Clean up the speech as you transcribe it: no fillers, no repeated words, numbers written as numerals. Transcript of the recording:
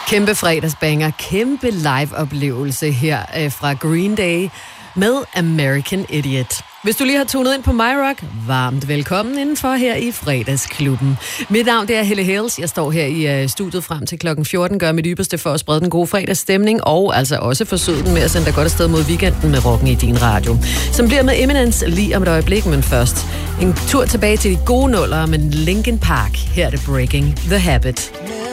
Kæmpe fredagsbanger, kæmpe live-oplevelse her fra Green Day med American Idiot. Hvis du lige har tunet ind på MyRock, varmt velkommen indenfor her i fredagsklubben. Mit navn det er Helle Hales. Jeg står her i studiet frem til klokken 14, gør mit ypperste for at sprede den gode fredagsstemning, og altså også forsøge den med at sende dig godt afsted mod weekenden med rocken i din radio. Som bliver med Eminence lige om et øjeblik, men først en tur tilbage til de gode nuller med Linkin Park. Her er det Breaking the Habit.